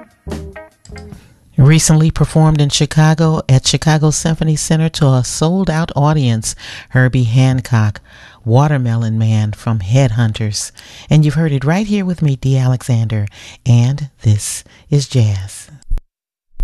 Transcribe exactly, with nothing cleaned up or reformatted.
Recently performed in Chicago at Chicago Symphony Center to a sold-out audience, Herbie Hancock, Watermelon Man from Headhunters. And you've heard it right here with me, Dee Alexander, and this is Jazz.